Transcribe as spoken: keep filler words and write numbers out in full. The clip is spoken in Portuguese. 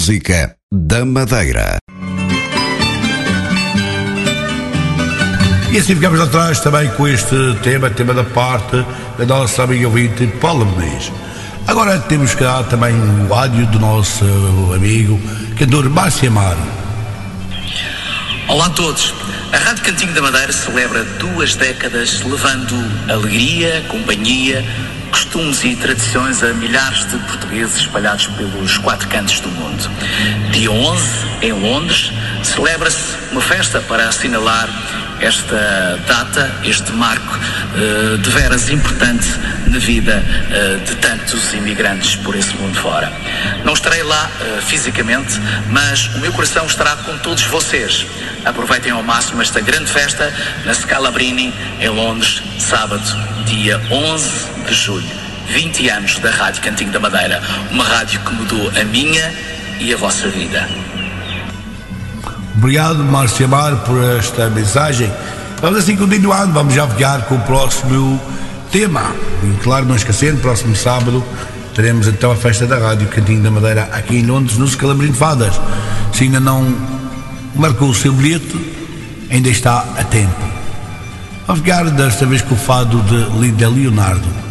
música da Madeira. E assim ficamos atrás também com este tema, tema da parte da nossa amiga ouvinte Paula Muniz. Agora temos cá também o áudio do nosso amigo, cantor Márcio Amaro. Olá a todos. A Rádio Cantinho da Madeira celebra duas décadas levando alegria, companhia, costumes e tradições a milhares de portugueses espalhados pelos quatro cantos do mundo. Dia onze, em Londres, celebra-se uma festa para assinalar esta data, este marco uh, de veras importante na vida uh, de tantos imigrantes por esse mundo fora. Não estarei lá uh, fisicamente, mas o meu coração estará com todos vocês. Aproveitem ao máximo esta grande festa na Scalabrini, em Londres, sábado, dia onze de julho. vinte anos da Rádio Cantinho da Madeira, uma rádio que mudou a minha e a vossa vida. Obrigado, Márcio Amaro, por esta mensagem. Vamos assim continuando, vamos já ficar com o próximo tema. E claro, não esquecendo, próximo sábado teremos então a festa da Rádio Cantinho da Madeira aqui em Londres, no Scalabrini de Fadas. Se ainda não marcou o seu bilhete, ainda está a tempo. Vamos ficar desta vez com o fado de Linda Leonardo.